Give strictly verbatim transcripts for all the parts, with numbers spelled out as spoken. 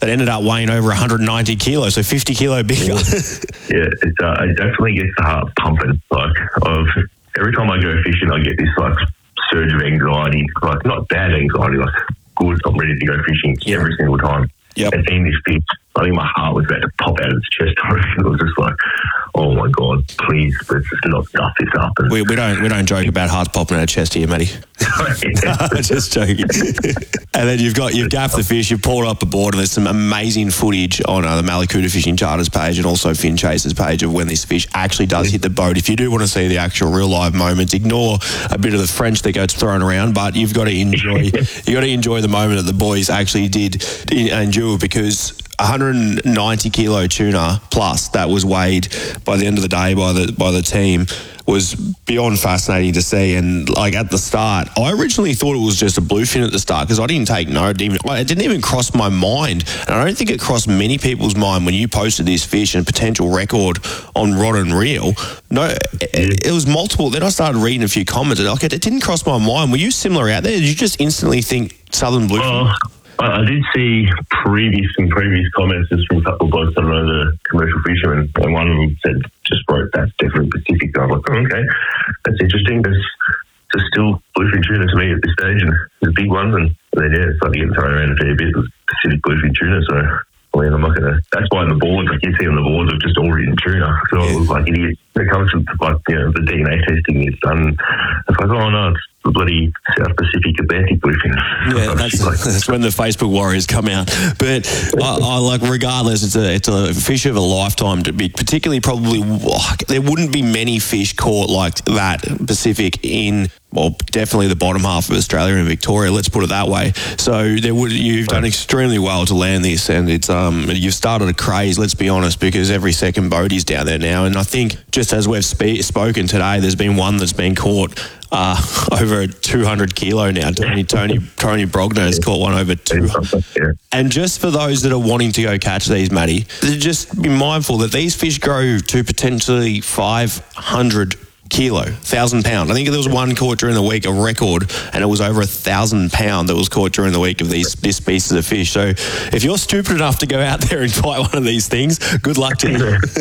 that ended up weighing over one hundred ninety kilos, so fifty kilo bigger. Yeah, it's, uh, it definitely gets the heart pumping. Like, of every time I go fishing, I get this like surge of anxiety, like not bad anxiety, like good. I'm ready to go fishing Yep. every single time. Yep. And seeing this fish, I think my heart was about to pop out of its chest. It was just like, oh my God, please, let's just not stuff this up. And We, we don't we don't joke about hearts popping out of chest here, Matty. Just joking. And then you've got you've gaffed the fish, you've pulled up a board, and there's some amazing footage on uh, the Malakuta Fishing Charters page and also Fin Chaser's page of when this fish actually does hit the boat. If you do want to see the actual real live moments, ignore a bit of the French that gets thrown around, but you've got to enjoy you got to enjoy the moment that the boys actually did endure, because one hundred ninety kilo tuna plus that was weighed by the end of the day by the by the team was beyond fascinating to see. And like at the start, I originally thought it was just a bluefin at the start because I didn't take note. Even it didn't even cross my mind, and I don't think it crossed many people's mind when you posted this fish and potential record on Rod and Reel. No, it, it was multiple. Then I started reading a few comments, and like it, it didn't cross my mind. Were you similar out there? Did you just instantly think southern bluefin? Uh, I, I did see previous and previous comments just from a couple of blokes that I know, the commercial fishermen, and one of them said, just wrote, that's definitely Pacific. And I was like, oh, okay, that's interesting. There's, there's still bluefin tuna to me at this stage, and there's big ones, and then yeah, it's starting to get thrown around a fair bit with Pacific bluefin tuna, so I mean, I'm not going to, that's why on the boards, like you see on the boards, I've just all written tuna. So I look like idiots. When it comes to like, you know, the D N A testing is done, it's like, oh no, it's the bloody South Pacific Atlantic bluefin. Yeah, that's, like, that's when the Facebook warriors come out. But I, I like, regardless, it's a it's a fish of a lifetime to be, particularly probably, there wouldn't be many fish caught like that Pacific in, well, definitely the bottom half of Australia and Victoria, let's put it that way. So there would you've done extremely well to land this, and it's um you've started a craze, let's be honest, because every second boat is down there now. And I think just as we've spe- spoken today, there's been one that's been caught uh, over two hundred kilo now. Tony Tony Tony Brogner has caught one over two hundred. And just for those that are wanting to go catch these, Matty, just be mindful that these fish grow to potentially five hundred kilo, thousand pound. I think there was one caught during the week, a record, and it was over a thousand pound that was caught during the week of these this species of fish. So if you're stupid enough to go out there and fight one of these things, good luck to you.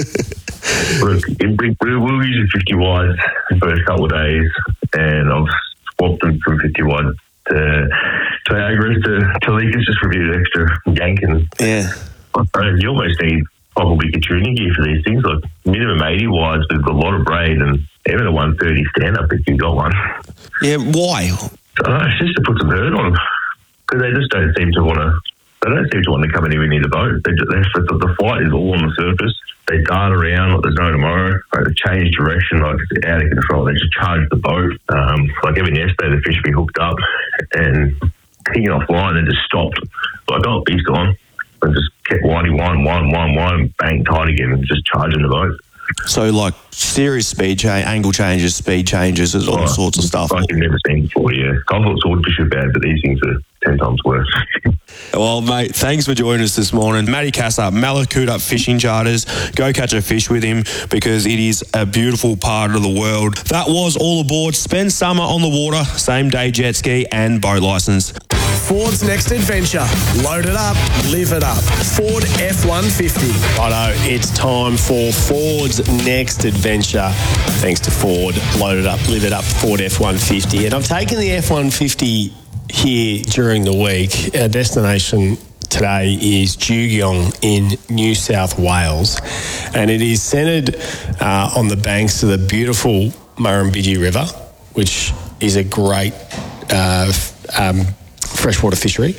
Look, we, we'll use fifty wides the first couple of days, and I've swapped them from fifty wide to Niagara to Talikas just for a bit of extra yanking. Yeah. You almost need probably a tuning gear for these things, like minimum eighty wides with a lot of braid, and even a one thirty stand up if you got one. Yeah, why? Uh, it's just to put some hurt on them, because they just don't seem to want to. They don't seem to want to come anywhere near the boat. They, they, the, the flight is all on the surface. They dart around like there's no tomorrow. Like they change direction like it's out of control. They just charge the boat. Um, like even yesterday, the fish would be hooked up and kicking off line and just stopped. Like, oh, he's gone. And just kept winding, winding, winding, winding, winding, bang, tight again, and just charging the boat. So, like, serious speed change, angle changes, speed changes, there's all oh, sorts of stuff. Like you've never seen before, yeah. I thought swordfish are bad, but these things are ten times worse. Well, mate, thanks for joining us this morning. Matty Casar, Malakuta Fishing Charters. Go catch a fish with him, because it is a beautiful part of the world. That was all aboard. Spend summer on the water, same day jet ski and boat licence. Ford's next adventure. Load it up, live it up. Ford F one fifty. Righto, it's time for Ford's next adventure. Thanks to Ford. Load it up, live it up, Ford F one fifty. And I've taken the F one fifty here during the week. Our destination today is Jugeong in New South Wales, and it is centred uh, on the banks of the beautiful Murrumbidgee River, which is a great uh, um, freshwater fishery.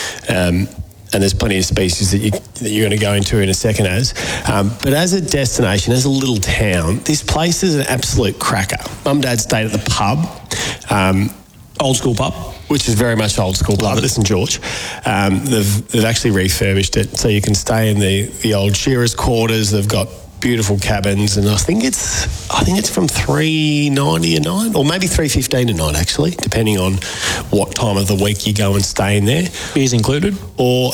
Um, and there's plenty of species that, you, that you're going to go into in a second as. Um, but as a destination, as a little town, this place is an absolute cracker. Mum and Dad stayed at the pub, um, old school pub, which is very much old school pub. It's in George. Um, they've, they've actually refurbished it, so you can stay in the, the old shearers' quarters. They've got beautiful cabins, and I think it's I think it's from three ninety a night, or maybe three fifteen a night, actually, depending on what time of the week you go and stay in there. Beers included? Or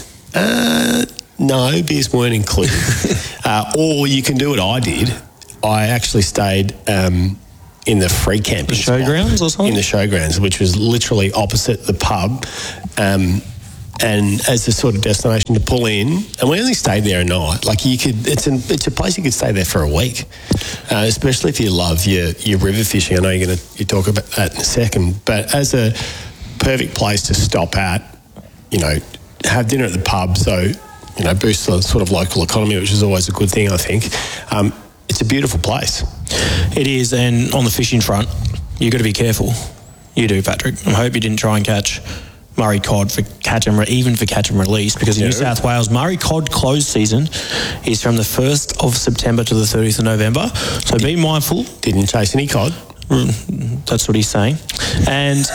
uh, no, beers weren't included. uh, or you can do what I did. I actually stayed um, in the free camping showgrounds or something? In the showgrounds, which was literally opposite the pub. Um, and as a sort of destination to pull in. And we only stayed there a night. Like you could, it's an, it's a place you could stay there for a week, uh, especially if you love your your river fishing. I know you're going to you talk about that in a second, but as a perfect place to stop at, you know, have dinner at the pub. So, you know, boost the sort of local economy, which is always a good thing, I think. Um, it's a beautiful place. It is, and on the fishing front, you've got to be careful. You do, Patrick. I hope you didn't try and catch Murray cod for catch and re- even for catch and release, because in yeah. New South Wales, Murray cod closed season is from the first of September to the thirtieth of November. So be mindful. Didn't chase any cod. Mm, that's what he's saying. And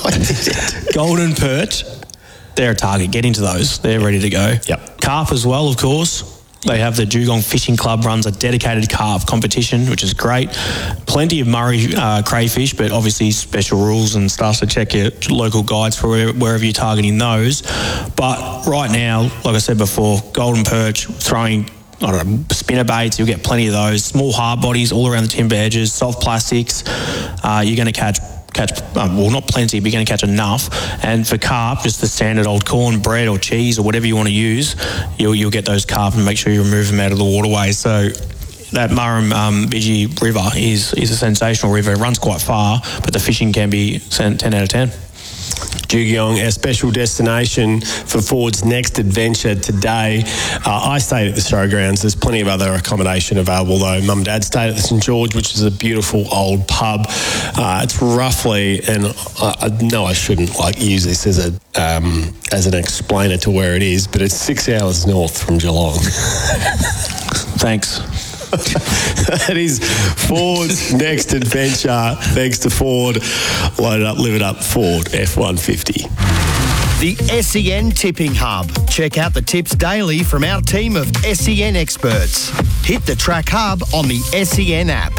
golden perch, they're a target. Get into those. They're ready to go. Yep. Carp as well, of course. They have the Dugong Fishing Club runs a dedicated carp competition, which is great. Plenty of Murray uh, crayfish, but obviously special rules and stuff, so check your local guides for where, wherever you're targeting those. But right now, like I said before, golden perch, throwing, I don't know, spinner baits, you'll get plenty of those. Small hard bodies all around the timber edges, soft plastics. Uh, you're going to catch catch, um, well, not plenty, but you're going to catch enough. And for carp, just the standard old corn, bread or cheese or whatever you want to use, you'll, you'll get those carp and make sure you remove them out of the waterways. So that Murrum um, Bidgie River is, is a sensational river. It runs quite far, but the fishing can be ten out of ten. Dugong, our special destination for Ford's next adventure today. Uh, I stayed at the showgrounds. There's plenty of other accommodation available, though. Mum and Dad stayed at the St George, which is a beautiful old pub. Uh, it's roughly, and I, I know I shouldn't like use this as a um, as an explainer to where it is, but it's six hours north from Geelong. Thanks. That is Ford's next adventure. Thanks to Ford. Load it up, live it up, Ford F one fifty. The S E N Tipping Hub. Check out the tips daily from our team of S E N experts. Hit the Track Hub on the S E N app.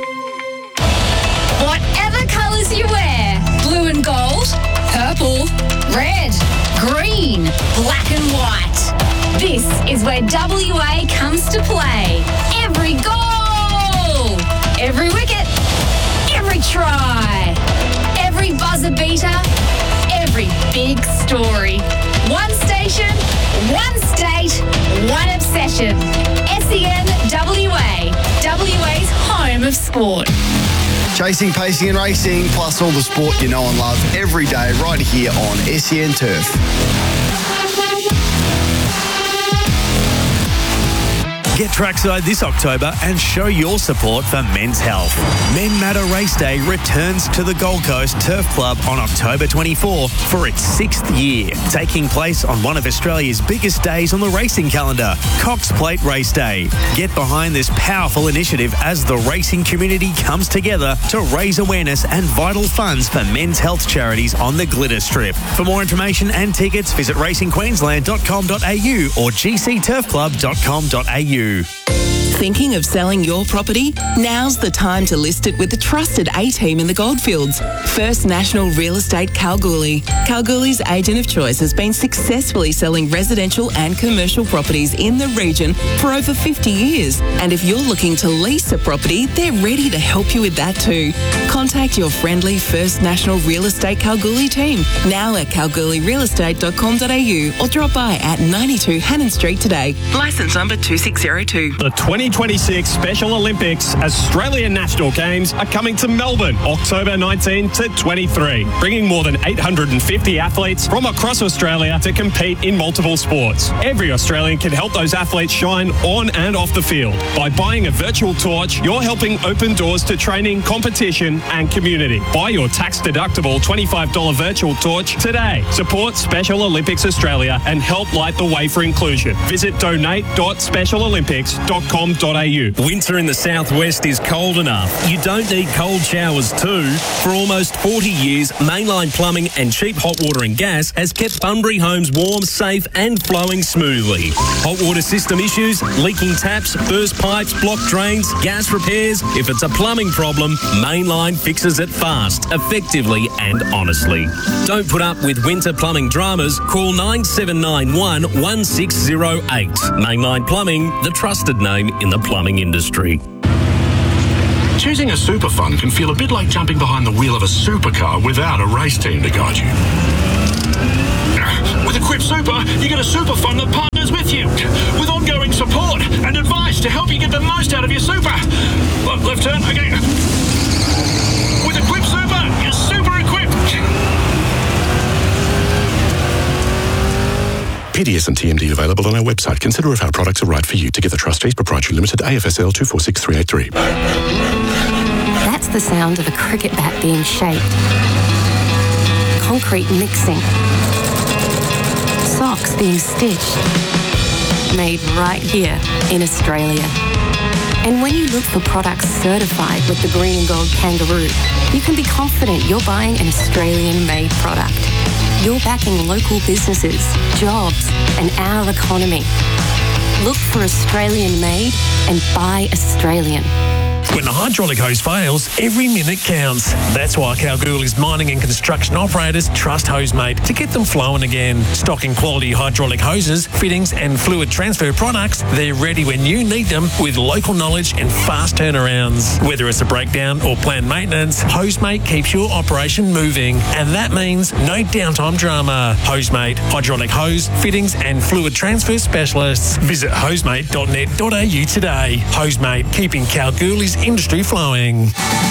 Whatever colours you wear, blue and gold, purple, red, green, black and white. This is where W A comes to play. Every goal, every wicket, every try, every buzzer beater, every big story. One station, one state, one obsession. S E N W A, W A's home of sport. Chasing, pacing and racing, plus all the sport you know and love every day right here on S E N Turf. Get trackside this October and show your support for men's health. Men Matter Race Day returns to the Gold Coast Turf Club on October twenty-fourth for its sixth year, taking place on one of Australia's biggest days on the racing calendar, Cox Plate Race Day. Get behind this powerful initiative as the racing community comes together to raise awareness and vital funds for men's health charities on the Glitter Strip. For more information and tickets, visit racing queensland dot com dot a u or g c turf club dot com dot a u. Thinking of selling your property? Now's the time to list it with the trusted A-team in the Goldfields, First National Real Estate Kalgoorlie. Kalgoorlie's agent of choice has been successfully selling residential and commercial properties in the region for over fifty years. And if you're looking to lease a property, they're ready to help you with that too. Contact your friendly First National Real Estate Kalgoorlie team now at kalgoorlie real estate dot com dot a u or drop by at ninety-two Hannon Street today. Licence number two six zero two. The twenty twenty-six Special Olympics Australian National Games are coming to Melbourne, October nineteenth to twenty-three, bringing more than eight hundred fifty athletes from across Australia to compete in multiple sports. Every Australian can help those athletes shine on and off the field. By buying a virtual torch, you're helping open doors to training, competition and community. Buy your tax-deductible twenty-five dollars virtual torch today. Support Special Olympics Australia and help light the way for inclusion. Visit donate dot special olympics dot com dot a u. Winter in the southwest is cold enough. You don't need cold showers too. For almost forty years, Mainline Plumbing and Cheap Hot Water and Gas has kept Bunbury homes warm, safe and flowing smoothly. Hot water system issues, leaking taps, burst pipes, blocked drains, gas repairs. If it's a plumbing problem, Mainline fixes it fast, effectively and honestly. Don't put up with winter plumbing dramas. Call nine seven nine one, one six zero eight. Mainline Plumbing, the trusted name in the plumbing industry. Choosing a super fund can feel a bit like jumping behind the wheel of a supercar without a race team to guide you. With Equip Super, you get a super fund that partners with you, with ongoing support and advice to help you get the most out of your super. Look, left turn, okay. With Equip Super, you're super equipped. P D S and T M D available on our website. Consider if our products are right for you. Together Trustees Proprietary Limited, A F S L two four six three eight three. That's the sound of a cricket bat being shaped. Concrete mixing. Socks being stitched. Made right here in Australia. And when you look for products certified with the green and gold kangaroo, you can be confident you're buying an Australian-made product. You're backing local businesses, jobs, and our economy. Look for Australian-made and buy Australian. When the hydraulic hose fails, every minute counts. That's why Kalgoorlie's mining and construction operators trust HoseMate to get them flowing again. Stocking quality hydraulic hoses, fittings and fluid transfer products, they're ready when you need them with local knowledge and fast turnarounds. Whether it's a breakdown or planned maintenance, HoseMate keeps your operation moving. And that means no downtime drama. HoseMate, hydraulic hose, fittings and fluid transfer specialists. Visit hosemate dot net dot a u today. HoseMate, keeping Kalgoorlie's industry flowing.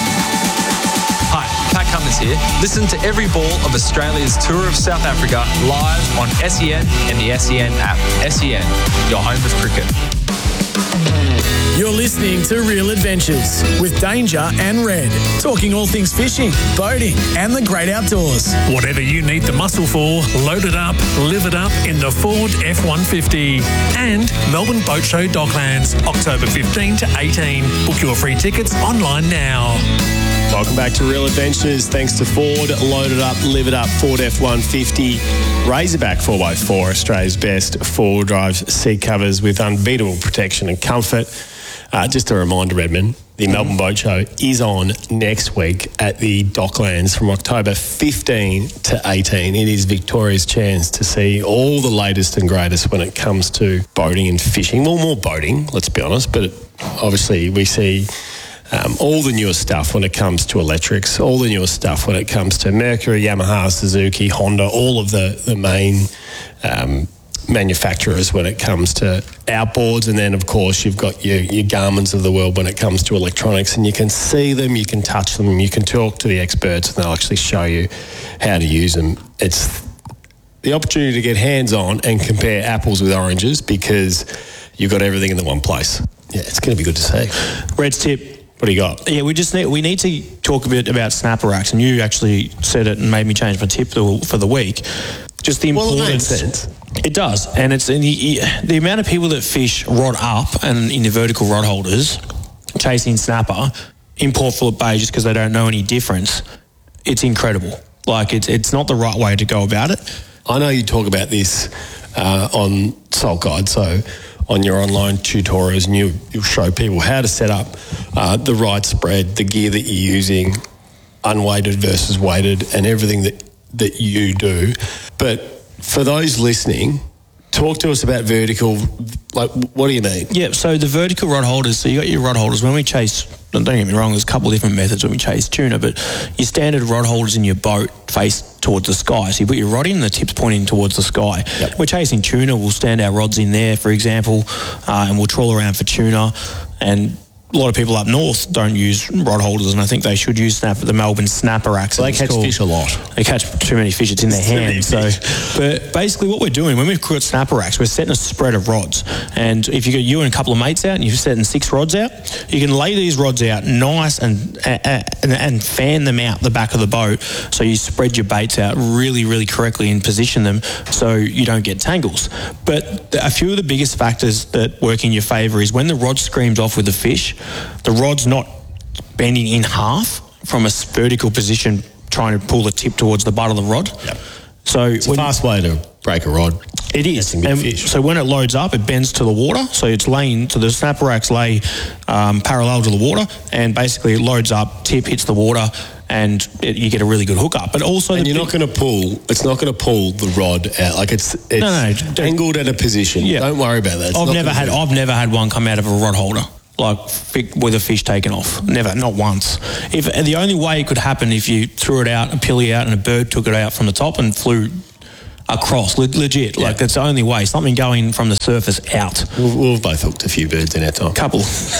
Hi, Pat Cummins here. Listen to every ball of Australia's Tour of South Africa live on S E N and the S E N app. S E N, your home of cricket. You're listening to Real Adventures with Danger and Red, talking all things fishing, boating and the great outdoors. Whatever you need the muscle for, load it up, live it up in the Ford F one fifty. And Melbourne Boat Show Docklands, October fifteenth to eighteenth. Book your free tickets online now. Welcome back to Real Adventures. Thanks to Ford, load it up, live it up, Ford F one fifty. Razorback four by four, Australia's best four-wheel drive seat covers with unbeatable protection and comfort. Uh, just a reminder, Redmond, the Melbourne Boat Show is on next week at the Docklands from October fifteenth to eighteenth. It is Victoria's chance to see all the latest and greatest when it comes to boating and fishing. Well, more boating, let's be honest, but obviously we see um, all the newest stuff when it comes to electrics, all the newest stuff when it comes to Mercury, Yamaha, Suzuki, Honda, all of the, the main um manufacturers when it comes to outboards, and then of course you've got your, your Garmins of the world when it comes to electronics, and you can see them, you can touch them, you can talk to the experts and they'll actually show you how to use them. It's the opportunity to get hands-on and compare apples with oranges because you've got everything in the one place. Yeah, it's going to be good to see. Red's tip. What do you got? Yeah, we just need we need to talk a bit about snapper racks, and you actually said it and made me change my tip for the week. Just the importance. Well, it makes sense. It does, and it's and the, the amount of people that fish rod up and in the vertical rod holders, chasing snapper in Port Phillip Bay just because they don't know any difference. It's incredible. Like it's it's not the right way to go about it. I know you talk about this uh, on Salt Guide, so on your online tutorials, and you you'll show people how to set up uh, the right spread, the gear that you're using, unweighted versus weighted, and everything that that you do, but for those listening, talk to us about vertical. Like, what do you mean? Yeah, so the vertical rod holders, so you got your rod holders. When we chase, don't get me wrong, there's a couple of different methods when we chase tuna, but your standard rod holders in your boat face towards the sky. So you put your rod in, the tip's pointing towards the sky. Yep. We're chasing tuna, we'll stand our rods in there, for example, uh, and we'll trawl around for tuna. And a lot of people up north don't use rod holders, and I think they should use snap the Melbourne snapper racks. Well, they catch fish a lot. They catch too many fish. It's in their hands. So, but basically, what we're doing when we've got snapper racks, we're setting a spread of rods. And if you got you and a couple of mates out, and you're setting six rods out, you can lay these rods out nice and and, and fan them out the back of the boat. So you spread your baits out really, really correctly and position them so you don't get tangles. But a few of the biggest factors that work in your favour is when the rod screams off with the fish. The rod's not bending in half from a vertical position, trying to pull the tip towards the butt of the rod. Yep. So it's when, a fast way to break a rod. It is. And fish. So when it loads up, it bends to the water. So it's laying, so the snapper racks lay um, parallel to the water, and basically it loads up, tip hits the water, and it, you get a really good hookup. But also, and you're not going to pull. It's not going to pull the rod out. Like it's it's no, no, angled at a position. Yeah. Don't worry about that. It's I've not never had. Be. I've never had one come out of a rod holder. Like with a fish taken off. Never, not once. If and the only way it could happen if you threw it out, a pilly out, and a bird took it out from the top and flew across, le- legit. Like, that's the only way. Something going from the surface out. We've, we've both hooked a few birds in our time. Couple.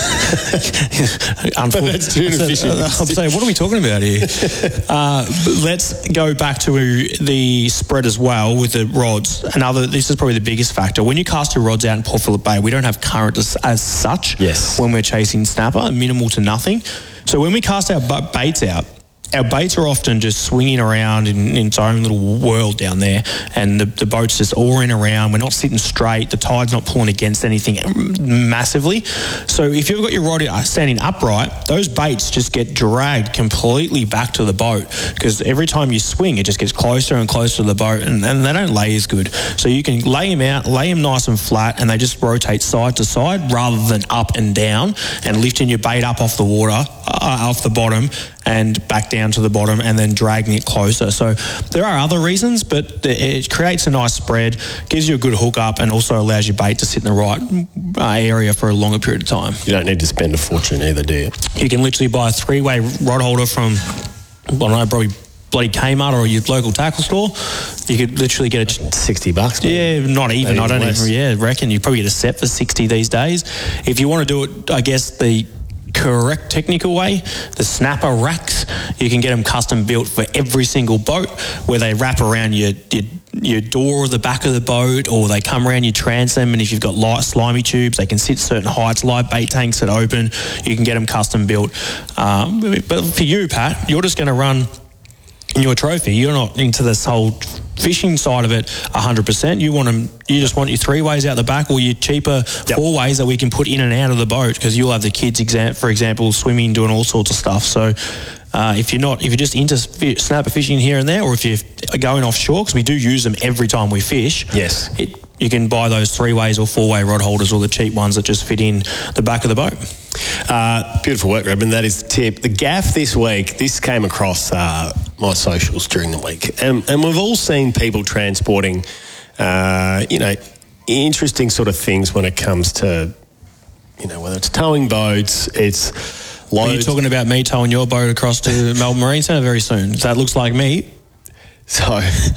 That's tuna fishing. I'm saying, what are we talking about here? uh, let's go back to the spread as well with the rods. Another, this is probably the biggest factor. When you cast your rods out in Port Phillip Bay, we don't have current as, as such. Yes. When we're chasing snapper, minimal to nothing. So when we cast our bu- baits out, our baits are often just swinging around in, in its own little world down there, and the, the boat's just oaring around. We're not sitting straight. The tide's not pulling against anything massively. So if you've got your rod standing upright, those baits just get dragged completely back to the boat, because every time you swing, it just gets closer and closer to the boat, and, and they don't lay as good. So you can lay them out, lay them nice and flat, and they just rotate side to side rather than up and down, and lifting your bait up off the water, uh, off the bottom, and back down to the bottom, and then dragging it closer. So there are other reasons, but it creates a nice spread, gives you a good hook up, and also allows your bait to sit in the right uh, area for a longer period of time. You don't need to spend a fortune either, do you? You can literally buy a three-way rod holder from, I don't know, probably bloody Kmart or your local tackle store. You could literally get it sixty bucks. Maybe. Yeah, not even. Maybe I don't less. even. Yeah, reckon you probably get a set for sixty these days. If you want to do it, I guess the correct technical way, the snapper racks, you can get them custom built for every single boat, where they wrap around your, your your door or the back of the boat, or they come around your transom, and if you've got light slimy tubes, they can sit certain heights, live bait tanks that open, you can get them custom built. Um, but for you, Pat, you're just going to run your trophy. You're not into this whole fishing side of it one hundred percent. You want them, you just want your three ways out the back, or your cheaper yep. four ways that we can put in and out of the boat, because you'll have the kids, exam- for example, swimming, doing all sorts of stuff. So uh, if you're not, if you're just into f- snapper fishing here and there, or if you're going offshore, because we do use them every time we fish. Yes. It, you can buy those three ways or four way rod holders, or the cheap ones that just fit in the back of the boat. Uh, beautiful work, Reb, and that is the tip. The gaff this week, this came across uh, my socials during the week, and, and we've all seen people transporting, uh, you know, interesting sort of things when it comes to, you know, whether it's towing boats, it's loads. Are you talking about me towing your boat across to Melbourne Marine Centre very soon? That looks like me. So,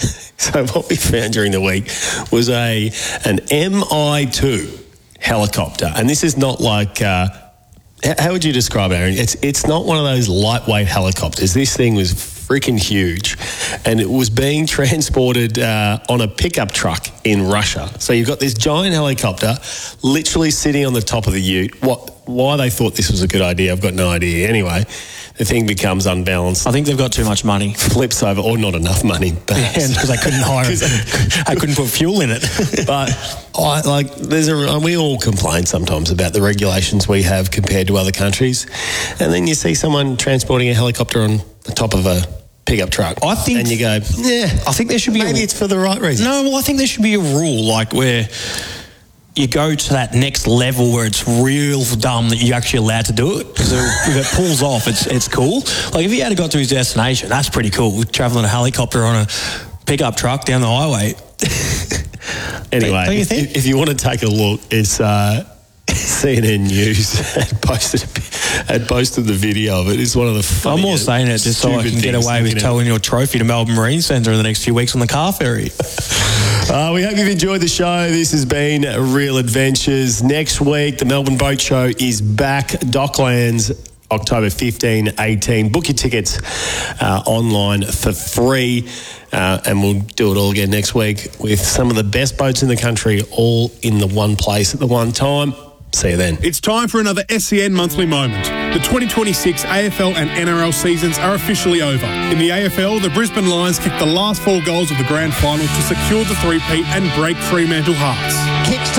so what we found during the week was a an M I two helicopter, and this is not like. Uh, How would you describe it, Aaron? It's it's not one of those lightweight helicopters. This thing was freaking huge, and it was being transported uh, on a pickup truck in Russia. So you've got this giant helicopter literally sitting on the top of the ute. What? Why they thought this was a good idea, I've got no idea. Anyway, the thing becomes unbalanced. I think they've got too much money. Flips over, or not enough money, perhaps. Because I couldn't hire it. I couldn't put fuel in it. But I, like, there's a we all complain sometimes about the regulations we have compared to other countries, and then you see someone transporting a helicopter on the top of a pickup truck. I think, and you go, yeah. I think there should be. Maybe a, it's for the right reason. No, well, I think there should be a rule like where you go to that next level where it's real dumb that you're actually allowed to do it. So if it pulls off, it's it's cool. Like if he had got to his destination, that's pretty cool. Travelling a helicopter on a pickup truck down the highway. Anyway, don't you think? If, if you want to take a look, it's uh, C N N News had posted had posted the video of it. It's one of the funniest, I'm more saying it just so I can get away with towing your trophy to Melbourne Marine Centre in the next few weeks on the car ferry. Uh, we hope you've enjoyed the show. This has been Real Adventures. Next week, the Melbourne Boat Show is back. Docklands, October fifteenth, eighteenth. Book your tickets uh, online for free. Uh, and we'll do it all again next week with some of the best boats in the country, all in the one place at the one time. See you then. It's time for another S E N Monthly Moment. The twenty twenty-six A F L and N R L seasons are officially over. In the A F L, the Brisbane Lions kicked the last four goals of the grand final to secure the three-peat and break Fremantle hearts. Kicks